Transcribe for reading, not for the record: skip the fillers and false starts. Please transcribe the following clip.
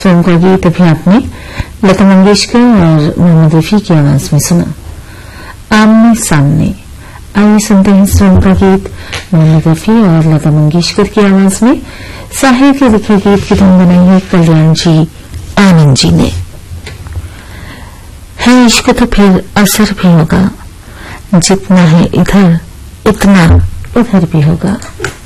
Film का गीत अभी आपने लता मंगेशकर और मोहम्मद रफी की आवाज में सुना। आमने सामने। आइए सुनते हैं इस फिल्म का गीत मोहम्मद रफी और लता मंगेशकर की आवाज में। साहिर के लिखे गीत की धुन बनाई है कल्याण जी आनंद जी ने। है इश्क तो फिर असर भी होगा, जितना है इधर उतना उधर भी होगा।